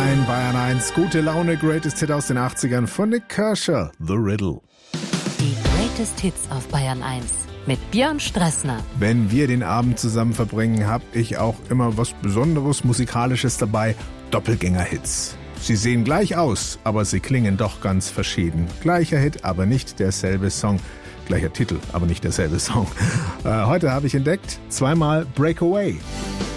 rein, Bayern 1. Gute Laune, Greatest Hit aus den 80ern von Nik Kershaw, The Riddle. Die Greatest Hits auf Bayern 1 mit Björn Strassner. Wenn wir den Abend zusammen verbringen, habe ich auch immer was Besonderes, Musikalisches dabei. Doppelgänger-Hits. Sie sehen gleich aus, aber sie klingen doch ganz verschieden. Gleicher Hit, aber nicht derselbe Song. Gleicher Titel, aber nicht derselbe Song. Heute habe ich entdeckt, zweimal Breakaway.